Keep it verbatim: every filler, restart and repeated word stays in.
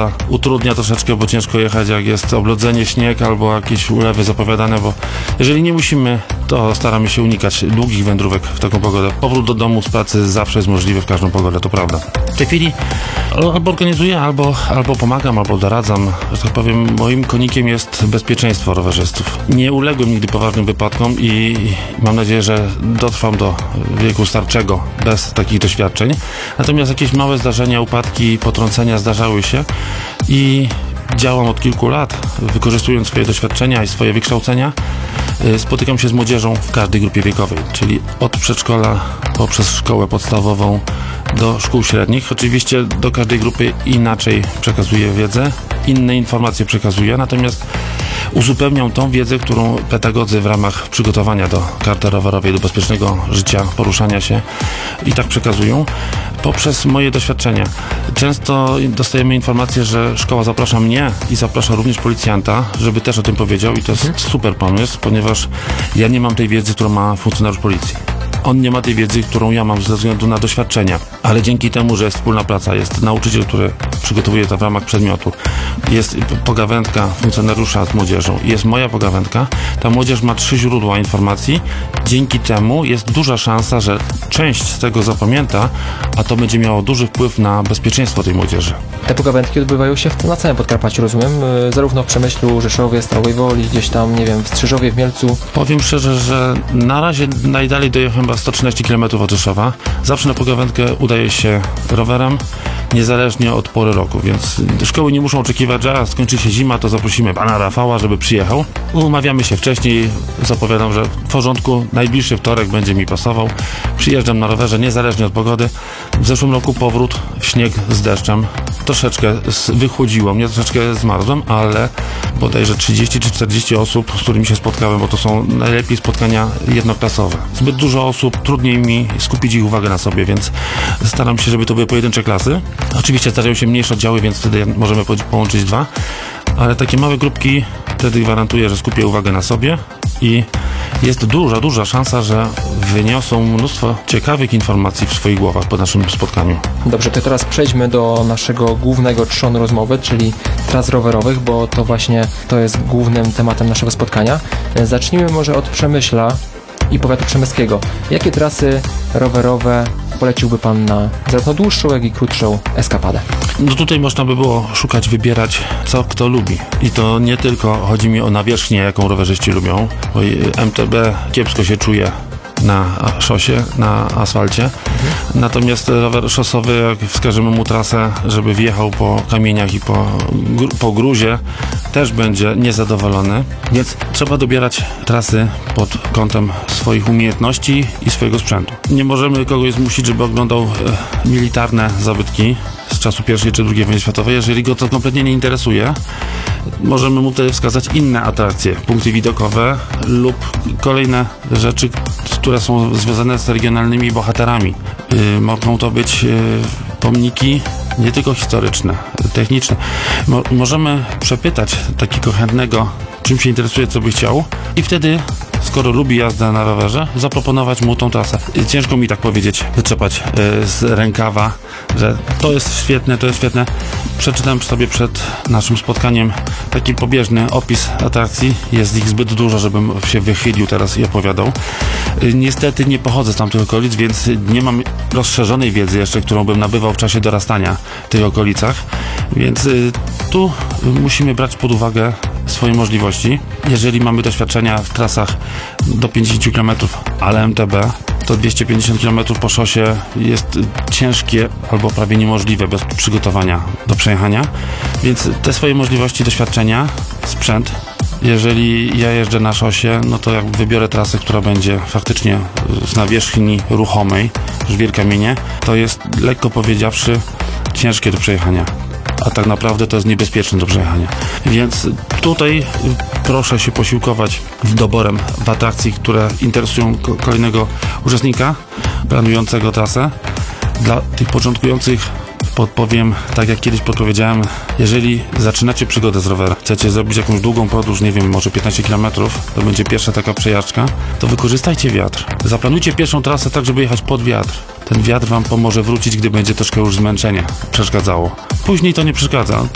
pogoda utrudnia troszeczkę, bo ciężko jechać, jak jest oblodzenie, śnieg albo jakieś ulewy zapowiadane, bo jeżeli nie musimy, to staramy się unikać długich wędrówek w taką pogodę. Powrót do domu z pracy zawsze jest możliwy w każdą pogodę, to prawda. W tej chwili albo organizuję, albo, albo pomagam, albo doradzam. Że tak powiem, moim konikiem jest bezpieczeństwo rowerzystów. Nie uległem nigdy poważnym wypadkom i mam nadzieję, że dotrwam do wieku starczego bez takich doświadczeń. Natomiast jakieś małe zdarzenia, upadki, potrącenia zdarzały się i działam od kilku lat, wykorzystując swoje doświadczenia i swoje wykształcenia. Spotykam się z młodzieżą w każdej grupie wiekowej, czyli od przedszkola poprzez szkołę podstawową do szkół średnich. Oczywiście do każdej grupy inaczej przekazuję wiedzę, inne informacje przekazuję, natomiast uzupełniam tą wiedzę, którą pedagodzy w ramach przygotowania do karty rowerowej, do bezpiecznego życia, poruszania się i tak przekazują poprzez moje doświadczenia. Często dostajemy informację, że szkoła zaprasza mnie i zaprasza również policjanta, żeby też o tym powiedział i to jest super pomysł, ponieważ ja nie mam tej wiedzy, którą ma funkcjonariusz policji. On nie ma tej wiedzy, którą ja mam ze względu na doświadczenia, ale dzięki temu, że jest wspólna praca, jest nauczyciel, który przygotowuje to w ramach przedmiotu, jest pogawędka funkcjonariusza z młodzieżą, jest moja pogawędka, ta młodzież ma trzy źródła informacji, dzięki temu jest duża szansa, że część z tego zapamięta, a to będzie miało duży wpływ na bezpieczeństwo tej młodzieży. Te pogawędki odbywają się w, na całym Podkarpaciu, rozumiem, zarówno w Przemyślu, Rzeszowie, Stalowej Woli, gdzieś tam, nie wiem, w Strzyżowie, w Mielcu. Powiem szczerze, że na razie najdalej dojechałem chyba sto trzynaście kilometrów od Rzeszowa. Zawsze na pogawędkę udaje się rowerem, niezależnie od pory roku, więc szkoły nie muszą oczekiwać, że a, skończy się zima, to zaprosimy pana Rafała, żeby przyjechał. Umawiamy się wcześniej, zapowiadam, że w porządku, najbliższy wtorek będzie mi pasował. Przyjeżdżam na rowerze, niezależnie od pogody. W zeszłym roku powrót w śnieg z deszczem. Troszeczkę wychłodziło mnie, troszeczkę zmarzłem, ale bodajże trzydzieści czy czterdzieści osób, z którymi się spotkałem, bo to są najlepiej spotkania jednoklasowe. Zbyt dużo osób, trudniej mi skupić ich uwagę na sobie, więc staram się, żeby to były pojedyncze klasy. Oczywiście zdarzają się mniejsze oddziały, więc wtedy możemy połączyć dwa, ale takie małe grupki wtedy gwarantuję, że skupię uwagę na sobie i jest duża, duża szansa, że wyniosą mnóstwo ciekawych informacji w swoich głowach po naszym spotkaniu. Dobrze, to teraz przejdźmy do naszego głównego trzonu rozmowy, czyli tras rowerowych, bo to właśnie to jest głównym tematem naszego spotkania. Zacznijmy może od Przemyśla i powiatu przemyskiego. Jakie trasy rowerowe poleciłby Pan na zarówno dłuższą, jak i krótszą eskapadę? No tutaj można by było szukać, wybierać, co kto lubi. I to nie tylko chodzi mi o nawierzchnię, jaką rowerzyści lubią, bo M T B kiepsko się czuje na szosie, na asfalcie. Mhm. Natomiast rower szosowy, jak wskażemy mu trasę, żeby wjechał po kamieniach i po, po gruzie, też będzie niezadowolony. Więc trzeba dobierać trasy pod kątem swoich umiejętności i swojego sprzętu. Nie możemy kogoś zmusić, żeby oglądał e, militarne zabytki z czasu pierwszej czy drugiej wojny światowej. Jeżeli go to kompletnie nie interesuje, możemy mu wtedy wskazać inne atrakcje, punkty widokowe lub kolejne rzeczy, które są związane z regionalnymi bohaterami. Yy, mogą to być yy, pomniki nie tylko historyczne, techniczne. Mo- możemy przepytać takiego chętnego, czym się interesuje, co by chciał i wtedy, skoro lubi jazdę na rowerze, zaproponować mu tą trasę. Ciężko mi tak powiedzieć, wytrzepać yy, z rękawa, że to jest świetne, to jest świetne. Przeczytałem sobie przed naszym spotkaniem taki pobieżny opis atrakcji. Jest ich zbyt dużo, żebym się wychylił teraz i opowiadał. Yy, niestety nie pochodzę z tamtych okolic, więc nie mam rozszerzonej wiedzy jeszcze, którą bym nabywał w czasie dorastania w tych okolicach. Więc yy, tu musimy brać pod uwagę swoje możliwości. Jeżeli mamy doświadczenia w trasach do pięćdziesiąt kilometrów, ale M T B, to dwieście pięćdziesiąt kilometrów po szosie jest ciężkie albo prawie niemożliwe bez przygotowania do przejechania. Więc te swoje możliwości, doświadczenia, sprzęt. Jeżeli ja jeżdżę na szosie, no to jak wybiorę trasę, która będzie faktycznie z nawierzchni ruchomej, żwir kamienie, to jest, lekko powiedziawszy, ciężkie do przejechania. A tak naprawdę to jest niebezpieczne do przejechania. Więc tutaj proszę się posiłkować doborem w atrakcji, które interesują kolejnego uczestnika planującego trasę. Dla tych początkujących podpowiem, tak jak kiedyś podpowiedziałem, jeżeli zaczynacie przygodę z rowerem, chcecie zrobić jakąś długą podróż, nie wiem, może piętnaście kilometrów, to będzie pierwsza taka przejażdżka, to wykorzystajcie wiatr. Zaplanujcie pierwszą trasę tak, żeby jechać pod wiatr. Ten wiatr wam pomoże wrócić, gdy będzie troszkę już zmęczenie przeszkadzało. Później to nie przeszkadza.